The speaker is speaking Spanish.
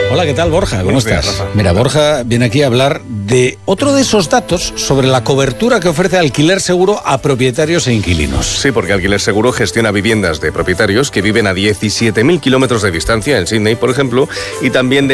Hola, ¿qué tal, Borja? ¿Cómo estás? Rafa. Mira, Borja viene aquí a hablar de otro de esos datos sobre la cobertura que ofrece Alquiler Seguro a propietarios e inquilinos. Sí, porque Alquiler Seguro gestiona viviendas de propietarios que viven a 17.000 kilómetros de distancia, en Sydney, por ejemplo, y también de